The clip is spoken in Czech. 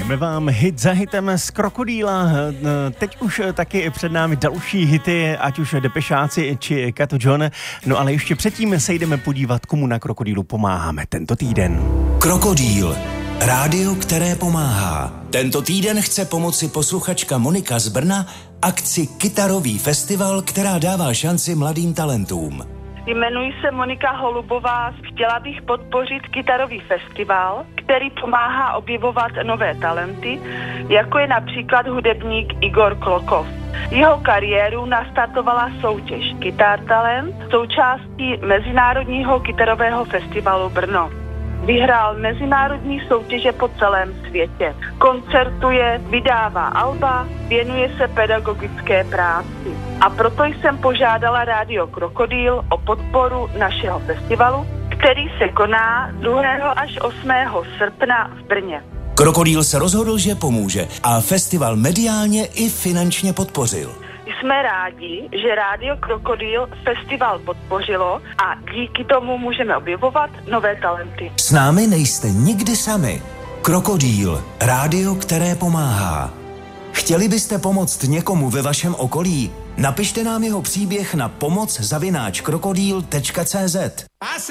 Hrajeme vám hit za hitem z Krokodýla. Teď už taky před námi další hity, ať už Depešáci či Kato John. No ale ještě předtím se jdeme podívat, komu na Krokodýlu pomáháme tento týden. Krokodýl. Rádio, které pomáhá. Tento týden chce pomoci posluchačka Monika z Brna akci Kytarový festival, která dává šanci mladým talentům. Jmenuji se Monika Holubová. Chtěla bych podpořit Kytarový festival, který pomáhá objevovat nové talenty, jako je například hudebník Igor Klokov. Jeho kariéru nastartovala soutěž Kytar Talent, součástí Mezinárodního kytarového festivalu Brno. Vyhrál mezinárodní soutěže po celém světě. Koncertuje, vydává alba, věnuje se pedagogické práci. A proto jsem požádala Rádio Krokodýl o podporu našeho festivalu, který se koná 2. až 8. srpna v Brně. Krokodýl se rozhodl, že pomůže a festival mediálně i finančně podpořil. Jsme rádi, že Rádio Krokodýl festival podpořilo a díky tomu můžeme objevovat nové talenty. S námi nejste nikdy sami. Krokodýl, rádio, které pomáhá. Chtěli byste pomoct někomu ve vašem okolí? Napište nám jeho příběh na pomoc@krokodýl.cz.